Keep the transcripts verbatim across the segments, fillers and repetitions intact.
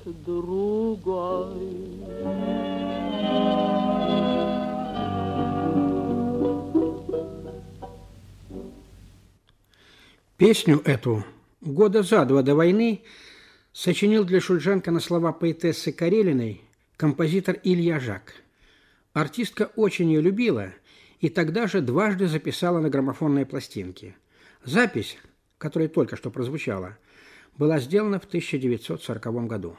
другой. Песню эту года за два до войны сочинил для Шульженко на слова поэтессы Карелиной композитор Илья Жак. Артистка очень ее любила и тогда же дважды записала на граммофонные пластинки. Запись, которая только что прозвучала, была сделана в тысяча девятьсот сороковом году.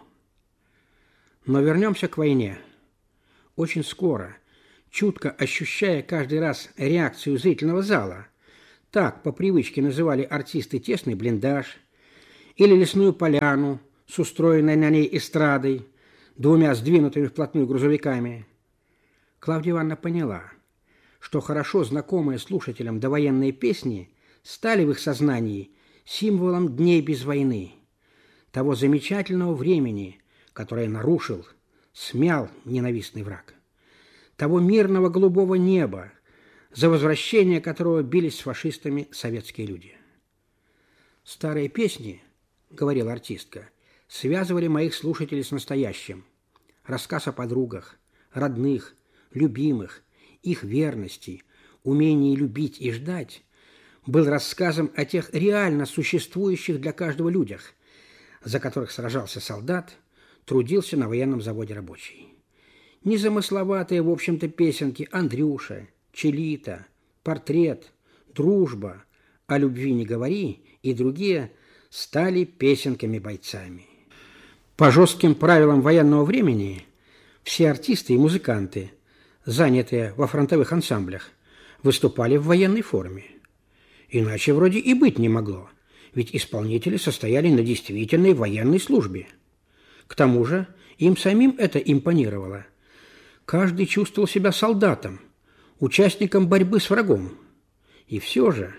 Но вернемся к войне. Очень скоро, чутко ощущая каждый раз реакцию зрительного зала, так по привычке называли артисты тесный блиндаж или лесную поляну с устроенной на ней эстрадой, двумя сдвинутыми вплотную грузовиками, Клавдия Ивановна поняла, что хорошо знакомые слушателям довоенные песни стали в их сознании символом дней без войны, того замечательного времени, которое нарушил, смял ненавистный враг, того мирного голубого неба, за возвращение которого бились с фашистами советские люди. «Старые песни, — говорила артистка, — связывали моих слушателей с настоящим. Рассказ о подругах, родных, любимых, их верности, умении любить и ждать был рассказом о тех реально существующих для каждого людях, за которых сражался солдат, трудился на военном заводе рабочий. Незамысловатые, в общем-то, песенки «Андрюша», «Челита», «Портрет», «Дружба», «О любви не говори» и другие стали песенками-бойцами. По жестким правилам военного времени все артисты и музыканты, занятые во фронтовых ансамблях, выступали в военной форме. Иначе вроде и быть не могло, ведь исполнители состояли на действительной военной службе. К тому же им самим это импонировало. Каждый чувствовал себя солдатом, участником борьбы с врагом. И все же...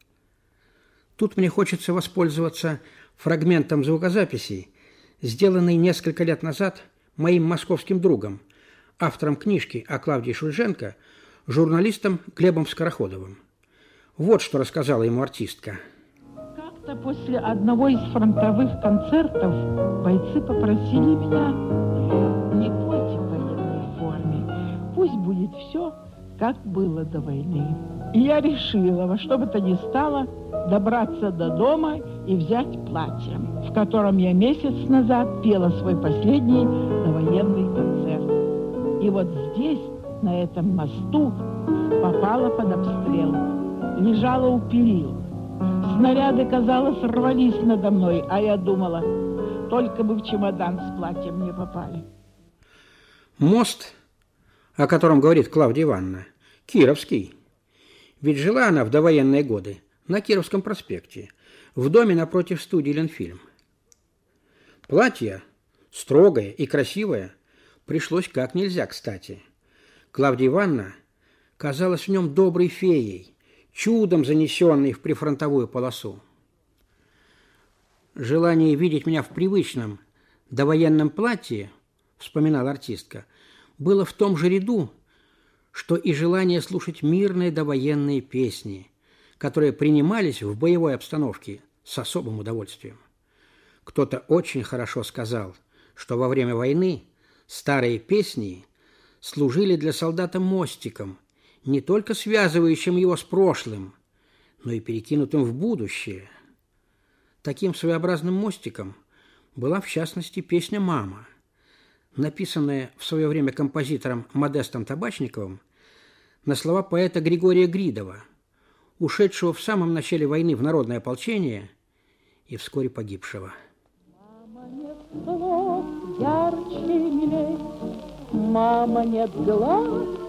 Тут мне хочется воспользоваться фрагментом звукозаписи, сделанной несколько лет назад моим московским другом, автором книжки о Клавдии Шульженко, журналистом Глебом Скороходовым. Вот что рассказала ему артистка. Как-то после одного из фронтовых концертов бойцы попросили меня: не пойте в военной форме, пусть будет все, как было до войны. И я решила во что бы то ни стало добраться до дома и взять платье, в котором я месяц назад пела свой последний довоенный концерт. И вот здесь, на этом мосту, попала под обстрел, лежала у перил. Снаряды, казалось, рвались надо мной, а я думала, только бы в чемодан с платьем не попали. Мост, о котором говорит Клавдия Ивановна, Кировский. Ведь жила она в довоенные годы на Кировском проспекте, в доме напротив студии «Ленфильм». Платье, строгое и красивое, пришлось как нельзя кстати. Клавдия Ивановна казалась в нем доброй феей, чудом занесенной в прифронтовую полосу. Желание видеть меня в привычном довоенном платье, вспоминала артистка, было в том же ряду, что и желание слушать мирные довоенные песни, которые принимались в боевой обстановке с особым удовольствием. Кто-то очень хорошо сказал, что во время войны старые песни служили для солдата мостиком, не только связывающим его с прошлым, но и перекинутым в будущее. Таким своеобразным мостиком была, в частности, песня «Мама», написанная в свое время композитором Модестом Табачниковым на слова поэта Григория Гридова, ушедшего в самом начале войны в народное ополчение и вскоре погибшего. Мама, нет слов ярче и милей, мама, нет глаз